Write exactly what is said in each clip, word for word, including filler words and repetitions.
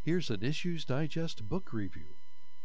Here's an Issues Digest book review.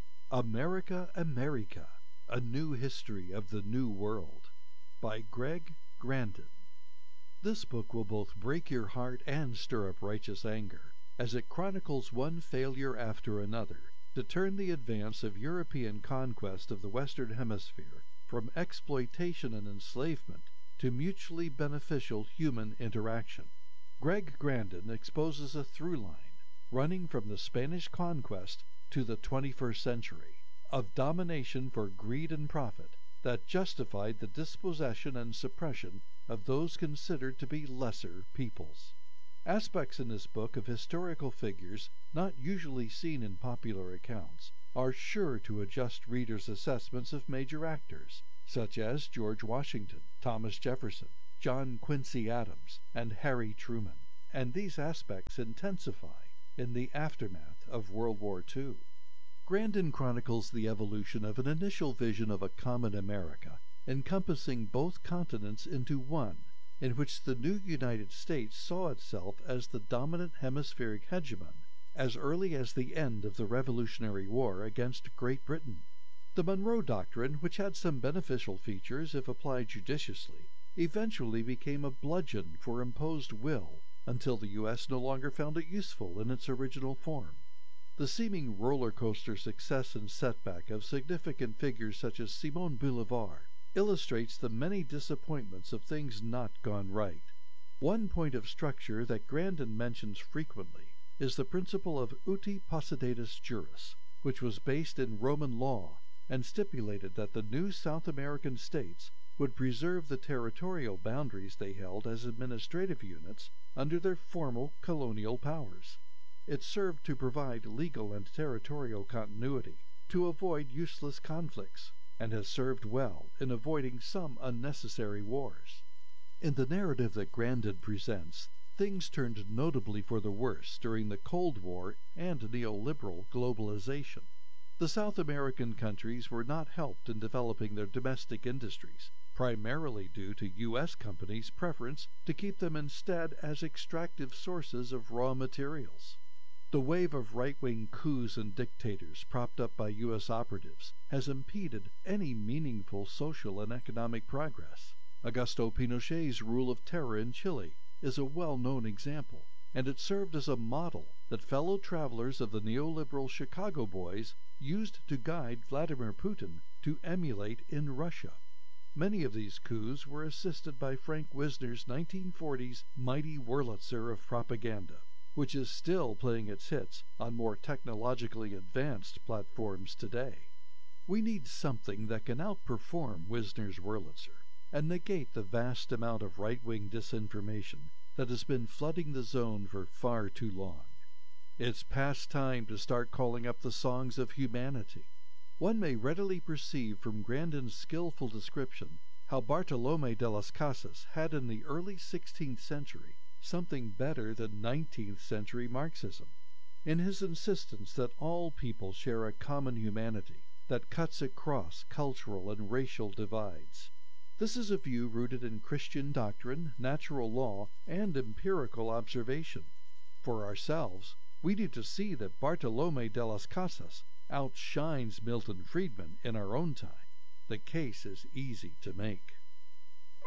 America, America, A New History of the New World by Greg Grandin. This book will both break your heart and stir up righteous anger, as it chronicles one failure after another to turn the advance of European conquest of the Western Hemisphere from exploitation and enslavement to mutually beneficial human interaction. Greg Grandin exposes a through line running from the Spanish conquest to the twenty-first century of domination for greed and profit that justified the dispossession and suppression of those considered to be lesser peoples. Aspects in this book of historical figures not usually seen in popular accounts are sure to adjust readers' assessments of major actors, such as George Washington, Thomas Jefferson, John Quincy Adams, and Harry Truman, and these aspects intensify in the aftermath of World War Two. Grandin chronicles the evolution of an initial vision of a common America, encompassing both continents into one, in which the new United States saw itself as the dominant hemispheric hegemon as early as the end of the Revolutionary War against Great Britain. The Monroe Doctrine, which had some beneficial features if applied judiciously, eventually became a bludgeon for imposed will until the U S no longer found it useful in its original form. The seeming roller coaster success and setback of significant figures such as Simon Bolivar illustrates the many disappointments of things not gone right. One point of structure that Grandin mentions frequently is the principle of uti possidetis juris, which was based in Roman law and stipulated that the new South American states would preserve the territorial boundaries they held as administrative units under their formal colonial powers. It served to provide legal and territorial continuity to avoid useless conflicts, and has served well in avoiding some unnecessary wars. In the narrative that Grandin presents, things turned notably for the worse during the Cold War and neoliberal globalization. The South American countries were not helped in developing their domestic industries, primarily due to U S companies' preference to keep them instead as extractive sources of raw materials. The wave of right-wing coups and dictators propped up by U S operatives has impeded any meaningful social and economic progress. Augusto Pinochet's rule of terror in Chile is a well-known example, and it served as a model that fellow travelers of the neoliberal Chicago Boys used to guide Vladimir Putin to emulate in Russia. Many of these coups were assisted by Frank Wisner's nineteen forties mighty Wurlitzer of propaganda, which is still playing its hits on more technologically advanced platforms today. We need something that can outperform Wisner's Wurlitzer and negate the vast amount of right-wing disinformation that has been flooding the zone for far too long. It's past time to start calling up the songs of humanity. One may readily perceive from Grandin's skillful description how Bartolomé de las Casas had in the early sixteenth century something better than nineteenth century Marxism, in his insistence that all people share a common humanity that cuts across cultural and racial divides. This is a view rooted in Christian doctrine, natural law, and empirical observation. For ourselves, we need to see that Bartolomé de las Casas outshines Milton Friedman in our own time. The case is easy to make.